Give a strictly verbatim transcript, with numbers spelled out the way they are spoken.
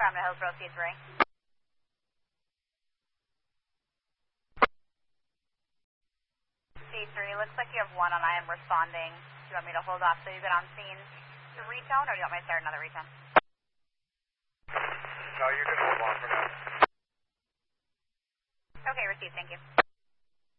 from Hillsborough C three. C three, looks like you have one on I am responding. Do you want me to hold off so you get on scene to retone, or do you want me to start another retone? No, you can hold on for now. Okay, received, thank you.